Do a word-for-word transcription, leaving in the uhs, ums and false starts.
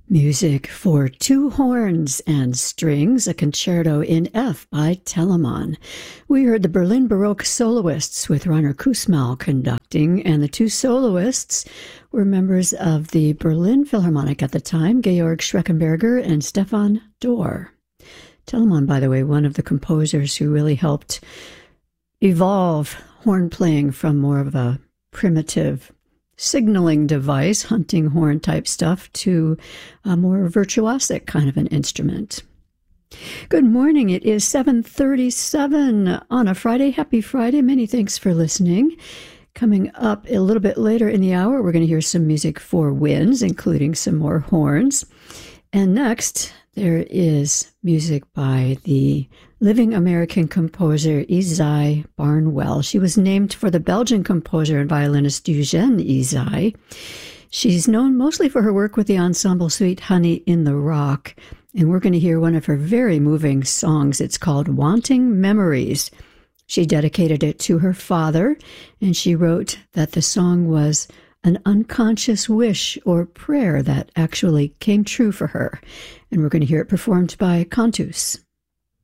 Music for two horns and strings, a concerto in F by Telemann. We heard the Berlin Baroque soloists with Rainer Kussmaul conducting, and the two soloists were members of the Berlin Philharmonic at the time, Georg Schreckenberger and Stefan Dorr. Telemann, by the way, one of the composers who really helped evolve horn playing from more of a primitive signaling device, hunting horn type stuff, to a more virtuosic kind of an instrument. Good morning. It is seven thirty-seven on a Friday. Happy Friday. Many thanks for listening. Coming up a little bit later in the hour, we're going to hear some music for winds, including some more horns. And next, there is music by the living American composer Ysaye Barnwell. She was named for the Belgian composer and violinist Eugène Ysaye. She's known mostly for her work with the ensemble suite Honey in the Rock, and we're going to hear one of her very moving songs. It's called Wanting Memories. She dedicated it to her father, and she wrote that the song was an unconscious wish or prayer that actually came true for her. And we're going to hear it performed by Cantus.